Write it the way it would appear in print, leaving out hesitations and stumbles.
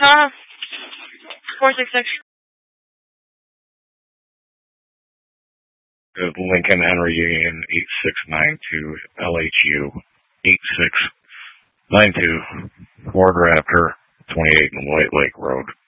466. Lincoln Henry Union 8692 LHU 8692 Ford Raptor 28 White Lake Road.